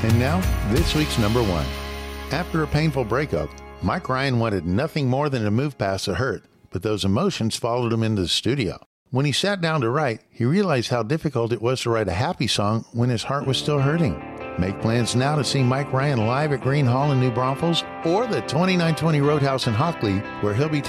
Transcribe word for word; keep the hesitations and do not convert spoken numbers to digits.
And now, this week's number one. After a painful breakup, Mike Ryan wanted nothing more than to move past the hurt, but those emotions followed him into the studio. When he sat down to write, he realized how difficult it was to write a happy song when his heart was still hurting. Make plans now to see Mike Ryan live at Green Hall in New Braunfels or the twenty-nine twenty Roadhouse in Hockley, where he'll be